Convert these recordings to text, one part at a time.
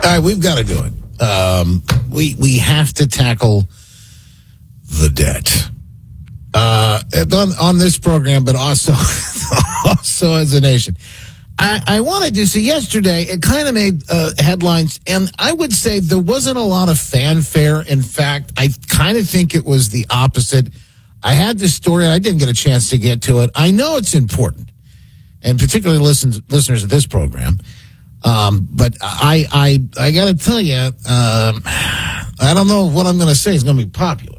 All right, we've got to do it. We have to tackle the debt on this program, but also as a nation. I wanted to see yesterday. It kind of made headlines, and I would say there wasn't a lot of fanfare. In fact, I kind of think it was the opposite. I had this story. I didn't get a chance to get to it. I know it's important, and particularly listeners of this program. But I got to tell you, I don't know what I'm going to say is going to be popular.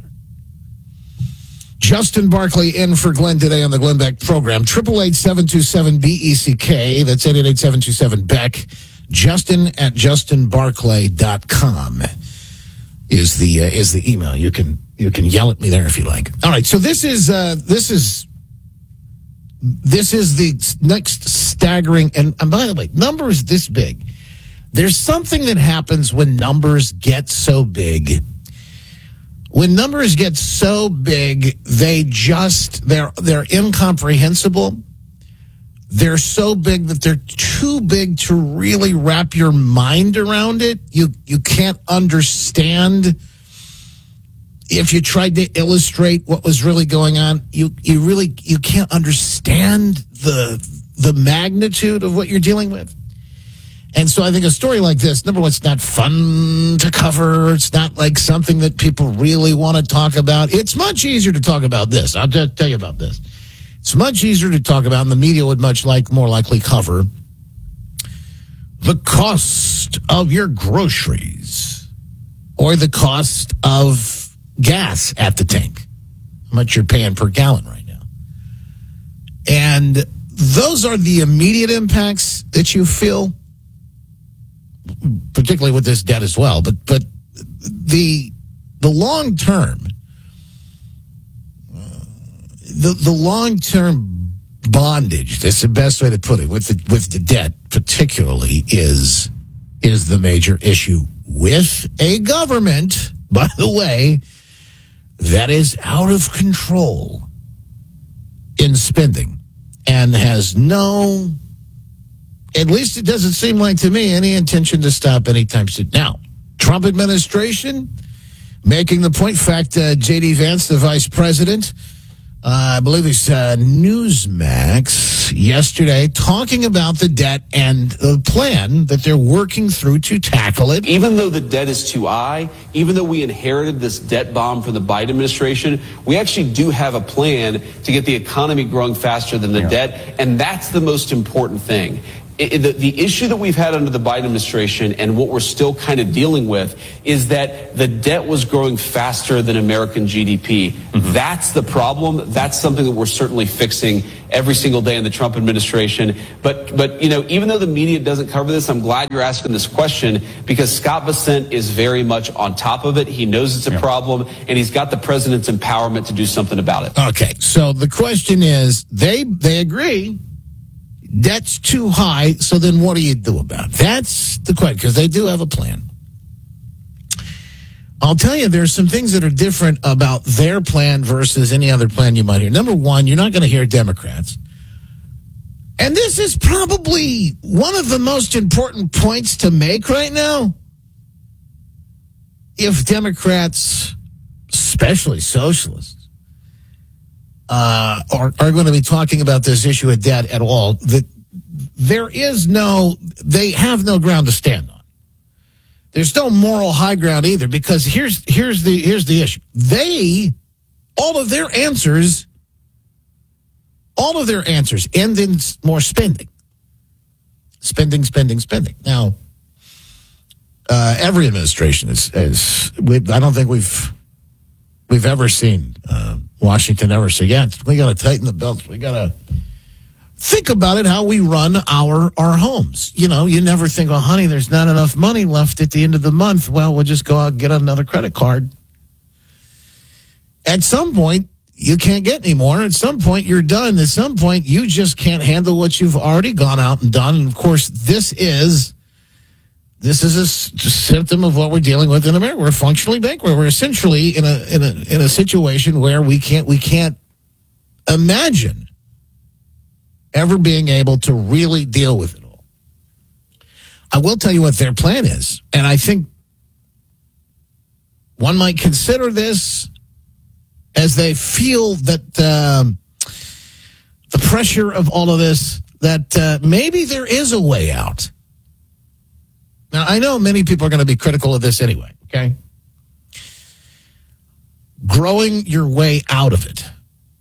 Justin Barclay in for Glenn today on the Glenn Beck program. 888-727-BECK. That's 888-727-BECK. Justin at justinbarclay.com is the email. You can yell at me there if you like. All right. So this is the next staggering, and by the way, numbers this big. There's something that happens when numbers get so big. When numbers get so big, they're incomprehensible. They're so big that they're too big to really wrap your mind around it. You can't understand. If you tried to illustrate what was really going on, you can't understand the magnitude of what you're dealing with. And so I think a story like this, number one, it's not fun to cover. It's not like something that people really want to talk about. It's much easier to talk about this. I'll just tell you about this. It's much easier to talk about, and the media would more likely cover the cost of your groceries or the cost of gas at the tank, how much you're paying per gallon right now. And those are the immediate impacts that you feel, particularly with this debt as well. But the long term, the long term bondage, that's the best way to put it, with the debt particularly, is the major issue with a government, by the way, that is out of control in spending and has no, at least it doesn't seem like to me, any intention to stop anytime soon. Now, Trump administration making the point. In fact, J.D. Vance, the vice president, I believe it's Newsmax yesterday, talking about the debt and the plan that they're working through to tackle it. Even though the debt is too high, even though we inherited this debt bomb from the Biden administration, we actually do have a plan to get the economy growing faster than the debt, and that's the most important thing. The issue that we've had under the Biden administration and what we're still kind of dealing with is that the debt was growing faster than American GDP. Mm-hmm. That's the problem. That's something that we're certainly fixing every single day in the Trump administration. But you know, even though the media doesn't cover this, I'm glad you're asking this question, because Scott Bessent is very much on top of it. He knows it's a problem, and he's got the president's empowerment to do something about it. Okay, so the question is, they agree debt's too high, so then what do you do about it? That's the question, because they do have a plan. I'll tell you, there's some things that are different about their plan versus any other plan you might hear. Number one, you're not going to hear Democrats. And this is probably one of the most important points to make right now. If Democrats, especially socialists, are going to be talking about this issue of debt at all, that they have no ground to stand on. There's no moral high ground either, because here's the issue. All of their answers end in more spending. Spending. Now, every administration I don't think we've ever seen Washington ever say, yeah, we got to tighten the belts. We got to think about it, how we run our homes. You know, you never think, oh, honey, there's not enough money left at the end of the month. Well, we'll just go out and get another credit card. At some point, you can't get any more. At some point, you're done. At some point, you just can't handle what you've already gone out and done. And, of course, this is a symptom of what we're dealing with in America. We're functionally bankrupt. We're essentially in a situation where we can't imagine ever being able to really deal with it all. I will tell you what their plan is. And I think one might consider this as they feel that the pressure of all of this, that maybe there is a way out. Now, I know many people are going to be critical of this anyway, okay? Growing your way out of it.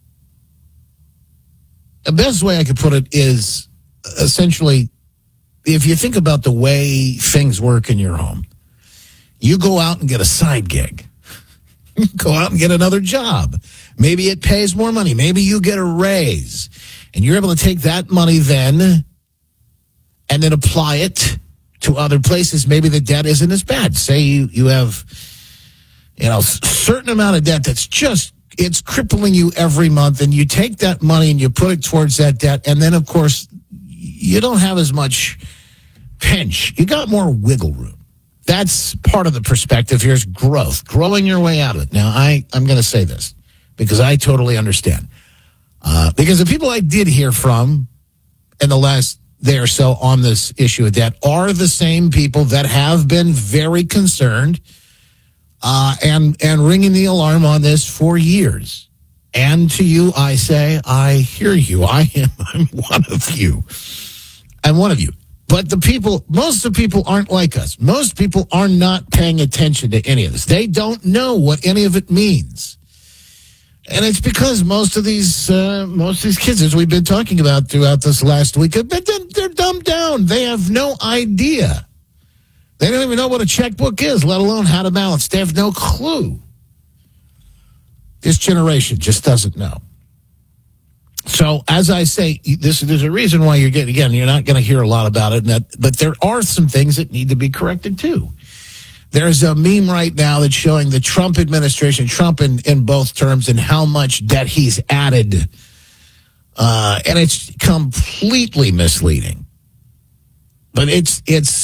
The best way I could put it is essentially, if you think about the way things work in your home, you go out and get a side gig. Go out and get another job. Maybe it pays more money. Maybe you get a raise. And you're able to take that money then and then apply it to other places. Maybe the debt isn't as bad. Say you have, a certain amount of debt that's just, it's crippling you every month, and you take that money and you put it towards that debt, and then, of course, you don't have as much pinch. You got more wiggle room. That's part of the perspective. Here's growth, growing your way out of it. Now, I'm going to say this because I totally understand. Because the people I did hear from in the last day or so on this issue of debt are the same people that have been very concerned and ringing the alarm on this for years. And to you, I say, I hear you. I'm one of you. I'm one of you. But most of the people aren't like us. Most people are not paying attention to any of this. They don't know what any of it means. And it's because most of these kids, as we've been talking about throughout this last week, they're dumbed down. They have no idea. They don't even know what a checkbook is, let alone how to balance. They have no clue. This generation just doesn't know. So, as I say, there's a reason why you're not going to hear a lot about it, but there are some things that need to be corrected, too. There's a meme right now that's showing the Trump administration, Trump in both terms, and how much debt he's added. And it's completely misleading. But it's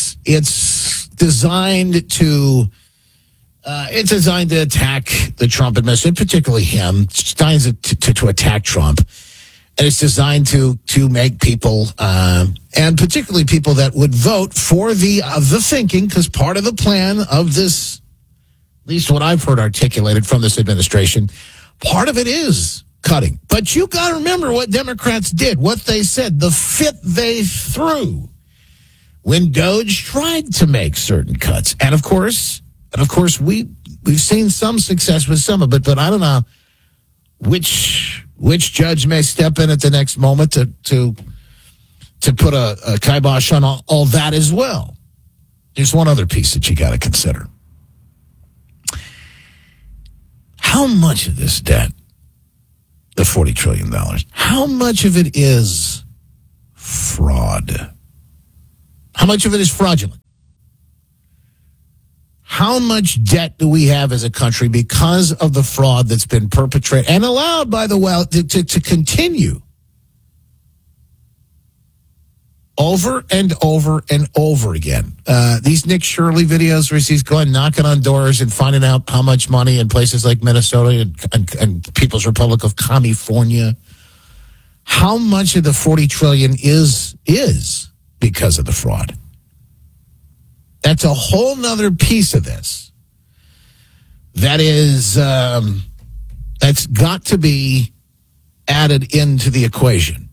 designed to attack the Trump administration, particularly him. It's designed to attack Trump. And it's designed to make people, and particularly people that would vote for the thinking, because part of the plan of this, at least what I've heard articulated from this administration, part of it is cutting. But you got to remember what Democrats did, what they said, the fit they threw when DOJ tried to make certain cuts. And of course, we've seen some success with some of it, but I don't know which judge may step in at the next moment to put a kibosh on all that as well. There's one other piece that you got to consider. How much of this debt, the $40 trillion, how much of it is fraud? How much of it is fraudulent? How much debt do we have as a country because of the fraud that's been perpetrated and allowed, by the way, to continue over and over and over again? These Nick Shirley videos where he's going knocking on doors and finding out how much money in places like Minnesota and People's Republic of California. How much of the $40 trillion is because of the fraud? That's a whole nother piece of this. That is, that's got to be added into the equation.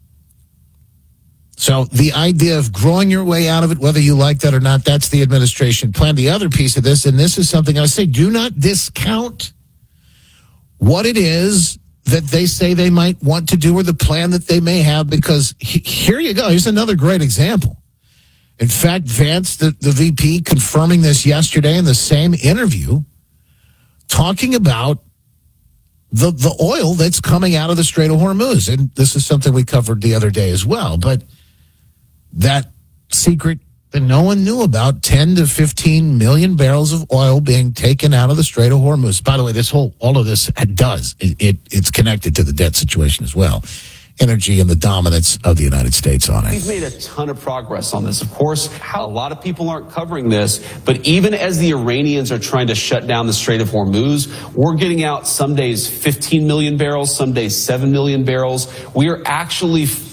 So the idea of growing your way out of it, whether you like that or not, that's the administration plan. The other piece of this, and this is something I say, do not discount what it is that they say they might want to do or the plan that they may have, because here you go. Here's another great example. In fact, Vance, the VP, confirming this yesterday in the same interview, talking about the oil that's coming out of the Strait of Hormuz. And this is something we covered the other day as well. But that secret that no one knew about, 10 to 15 million barrels of oil being taken out of the Strait of Hormuz. By the way, all of this it's connected to the debt situation as well. Energy and the dominance of the United States on it. We've made a ton of progress on this. Of course, a lot of people aren't covering this, but even as the Iranians are trying to shut down the Strait of Hormuz, we're getting out some days 15 million barrels, some days 7 million barrels. We are actually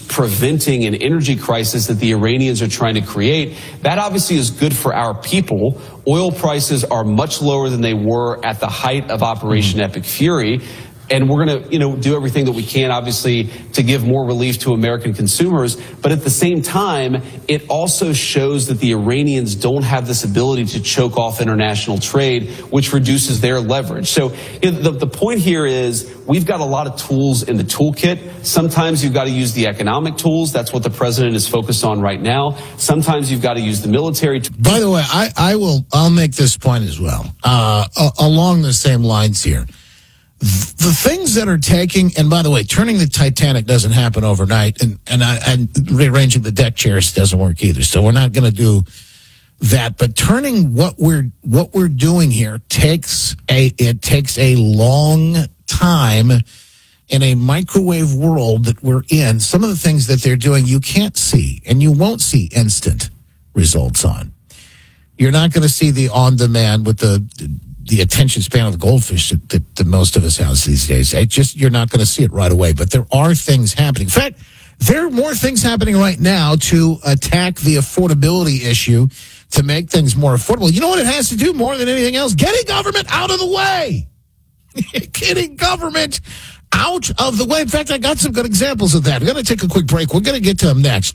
preventing an energy crisis that the Iranians are trying to create. That obviously is good for our people. Oil prices are much lower than they were at the height of Operation Epic Fury. And we're going to, do everything that we can, obviously, to give more relief to American consumers. But at the same time, it also shows that the Iranians don't have this ability to choke off international trade, which reduces their leverage. So the point here is we've got a lot of tools in the toolkit. Sometimes you've got to use the economic tools. That's what the president is focused on right now. Sometimes you've got to use the military. By the way, I'll make this point as well, along the same lines here. The things that are taking, and by the way, turning the Titanic doesn't happen overnight, and rearranging the deck chairs doesn't work either. So we're not going to do that. But turning what we're doing here takes a long time in a microwave world that we're in. Some of the things that they're doing you can't see, and you won't see instant results on. You're not going to see the on demand with the attention span of the goldfish that most of us have these days. You're not going to see it right away, but there are things happening. In fact, there are more things happening right now to attack the affordability issue, to make things more affordable. You know what it has to do more than anything else? Getting government out of the way. Getting government out of the way. In fact, I got some good examples of that. We're going to take a quick break. We're going to get to them next.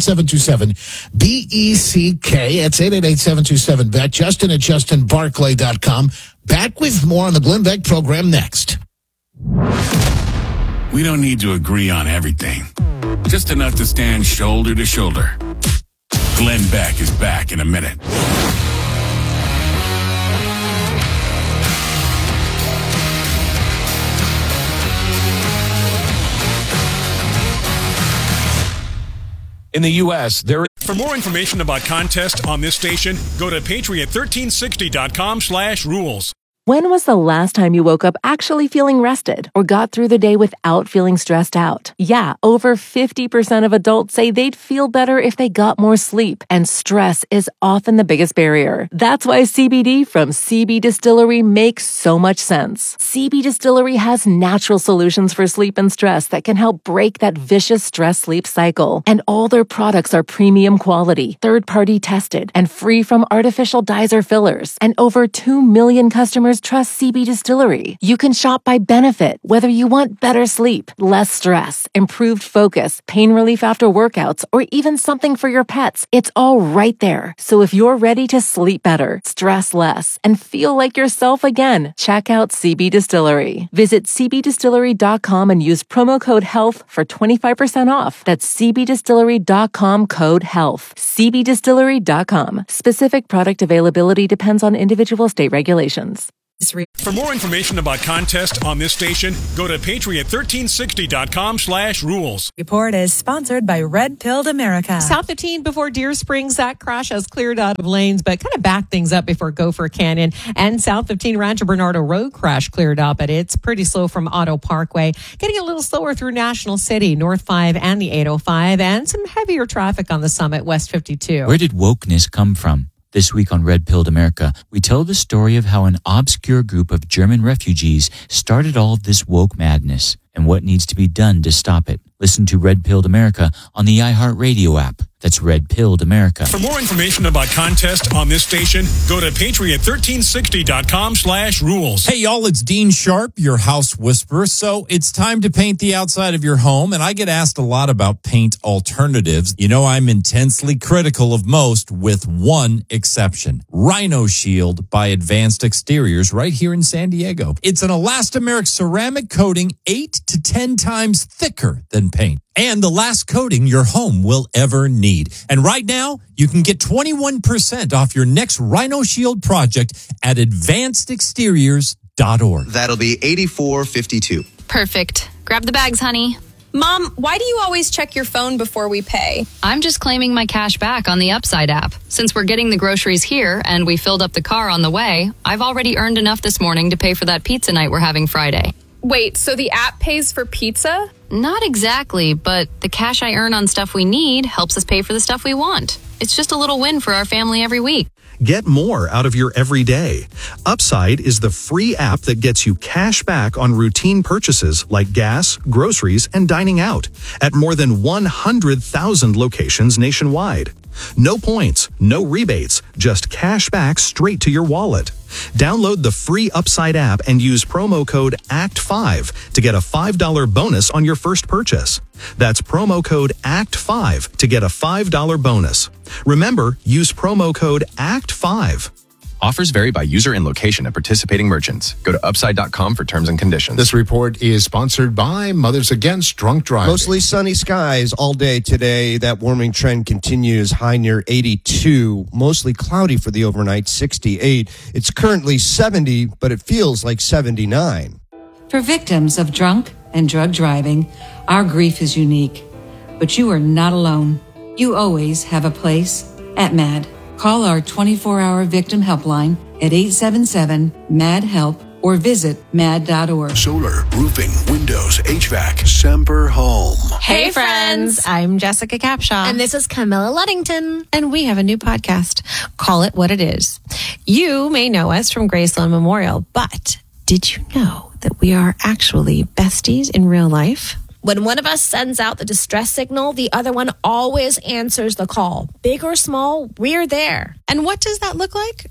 888-727-BECK. It's 888-727-BET. Justin at JustinBarclay.com. Back with more on the Glenn Beck program next. We don't need to agree on everything. Just enough to stand shoulder to shoulder. Glenn Beck is back in a minute. In the U.S., there. For more information about contests on this station, go to patriot1360.com/rules. When was the last time you woke up actually feeling rested or got through the day without feeling stressed out? Yeah, over 50% of adults say they'd feel better if they got more sleep, and stress is often the biggest barrier. That's why CBD from CB Distillery makes so much sense. CB Distillery has natural solutions for sleep and stress that can help break that vicious stress-sleep cycle. And all their products are premium quality, third-party tested, and free from artificial dyes or fillers. And over 2 million customers trust CB Distillery. You can shop by benefit, whether you want better sleep, less stress, improved focus, pain relief after workouts, or even something for your pets. It's all right there. So if you're ready to sleep better, stress less, and feel like yourself again, check out CB Distillery. Visit cbdistillery.com and use promo code HEALTH for 25% off. That's cbdistillery.com code HEALTH. cbdistillery.com. Specific product availability depends on individual state regulations. For more information about contests on this station, go to patriot1360.com/rules. Report is sponsored by Red Pilled America. South 15 before Deer Springs, that crash has cleared out of lanes, but kind of backed things up before Gopher Canyon. And South 15 Rancho Bernardo Road crash cleared up, but it's pretty slow from Auto Parkway. Getting a little slower through National City, North 5 and the 805, and some heavier traffic on the Summit, West 52. Where did wokeness come from? This week on Red Pilled America, we tell the story of how an obscure group of German refugees started all of this woke madness and what needs to be done to stop it. Listen to Red Pilled America on the iHeartRadio app. That's Red Pilled America. For more information about contests on this station, go to patriot1360.com/rules. Hey, y'all, it's Dean Sharp, your house whisperer. So it's time to paint the outside of your home, and I get asked a lot about paint alternatives. You know, I'm intensely critical of most, with one exception. Rhino Shield by Advanced Exteriors right here in San Diego. It's an elastomeric ceramic coating 8 to 10 times thicker than paint, and the last coating your home will ever need. And right now, you can get 21% off your next Rhino Shield project at advancedexteriors.org. That'll be $84.52. Perfect. Grab the bags, honey. Mom, why do you always check your phone before we pay? I'm just claiming my cash back on the Upside app. Since we're getting the groceries here and we filled up the car on the way, I've already earned enough this morning to pay for that pizza night we're having Friday. Wait, so the app pays for pizza? Not exactly, but the cash I earn on stuff we need helps us pay for the stuff we want. It's just a little win for our family every week. Get more out of your everyday. Upside is the free app that gets you cash back on routine purchases like gas, groceries, and dining out at more than 100,000 locations nationwide. No points, no rebates, just cash back straight to your wallet. Download the free Upside app and use promo code ACT5 to get a $5 bonus on your first purchase. That's promo code ACT5 to get a $5 bonus. Remember, use promo code ACT5. Offers vary by user and location at participating merchants. Go to upside.com for terms and conditions. This report is sponsored by Mothers Against Drunk Driving. Mostly sunny skies all day today. That warming trend continues, high near 82. Mostly cloudy for the overnight, 68. It's currently 70, but it feels like 79. For victims of drunk and drug driving, our grief is unique. But you are not alone. You always have a place at MAD. Call our 24-hour victim helpline at 877-MAD-HELP or visit mad.org. Solar, roofing, windows, HVAC, Semper Home. Hey friends, I'm Jessica Capshaw. And this is Camilla Luddington. And we have a new podcast, Call It What It Is. You may know us from Graceland Memorial, but did you know that we are actually besties in real life? When one of us sends out the distress signal, the other one always answers the call. Big or small, we're there. And what does that look like?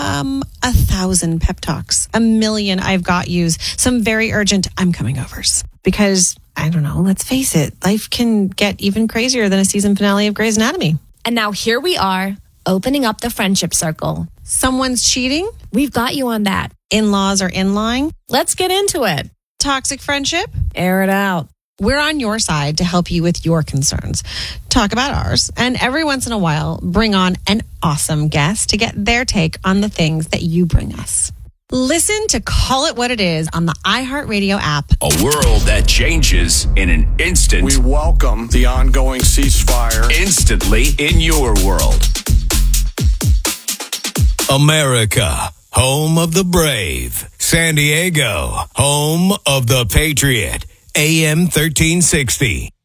1,000 pep talks, 1,000,000 I've got yous, some very urgent I'm coming overs. Because, I don't know, let's face it, life can get even crazier than a season finale of Grey's Anatomy. And now here we are, opening up the friendship circle. Someone's cheating? We've got you on that. In-laws are in-lying? Let's get into it. Toxic friendship? Air it out. We're on your side to help you with your concerns. Talk about ours. And every once in a while, bring on an awesome guest to get their take on the things that you bring us. Listen to Call It What It Is on the iHeartRadio app. A world that changes in an instant. We welcome the ongoing ceasefire. Instantly in your world. America, home of the brave. San Diego, home of the patriot. AM 1360.